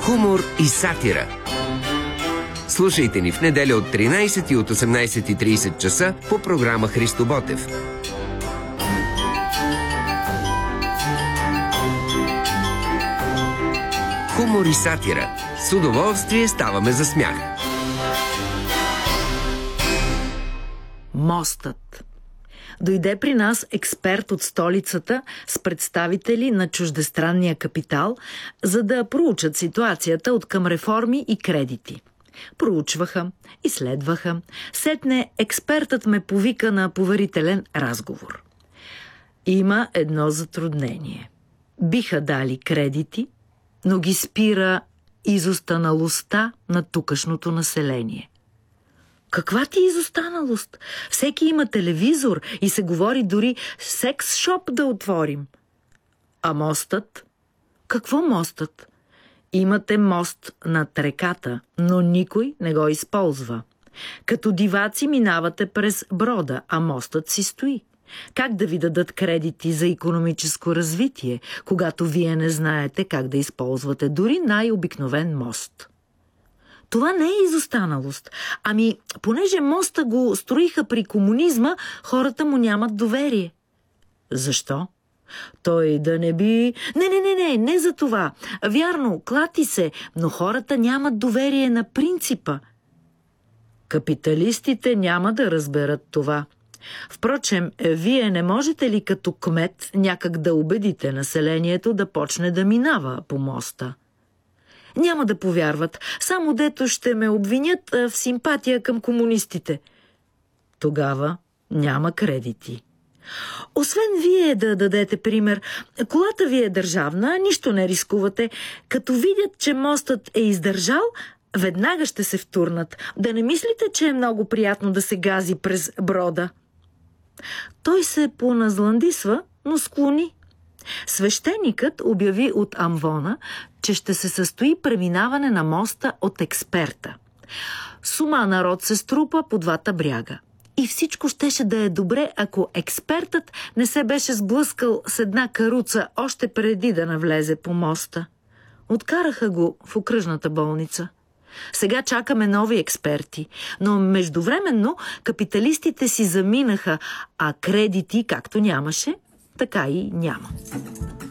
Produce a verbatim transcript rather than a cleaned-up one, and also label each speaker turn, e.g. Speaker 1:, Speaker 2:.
Speaker 1: Хумор и сатира. Слушайте ни в неделя от тринайсет и от осемнайсет и трийсет часа по програма Христо Ботев. Хумор и сатира. С удоволствие ставаме за смях.
Speaker 2: Мостът. Дойде при нас експерт от столицата с представители на чуждестранния капитал, за да проучат ситуацията от към реформи и кредити. Проучваха, изследваха. Сетне експертът ме повика на поверителен разговор. Има едно затруднение. Биха дали кредити, но ги спира изостаналостта на тукашното население. Каква ти изостаналост? Всеки има телевизор и се говори дори секс-шоп да отворим. А мостът? Какво мостът? Имате мост над реката, но никой не го използва. Като диваци минавате през брода, а мостът си стои. Как да ви дадат кредити за икономическо развитие, когато вие не знаете как да използвате дори най-обикновен мост? Това не е изостаналост. Ами, понеже моста го строиха при комунизма, хората му нямат доверие. Защо? Той да не би... Не, не, не, не, не за това. Вярно, клати се, но хората нямат доверие на принципа. Капиталистите няма да разберат това. Впрочем, вие не можете ли като кмет някак да убедите населението да почне да минава по моста? Няма да повярват, само дето ще ме обвинят в симпатия към комунистите. Тогава няма кредити. Освен вие да дадете пример, колата ви е държавна, нищо не рискувате. Като видят, че мостът е издържал, веднага ще се втурнат. Да не мислите, че е много приятно да се гази през брода. Той се поназландисва, но склони. Свещеникът обяви от амвона, че ще се състои преминаване на моста от експерта. Сума народ се струпа по двата бряга. И всичко щеше да е добре, ако експертът не се беше сблъскал с една каруца още преди да навлезе по моста. Откараха го в окръжната болница. Сега чакаме нови експерти, но междувременно капиталистите си заминаха, а кредити, както нямаше, така и няма.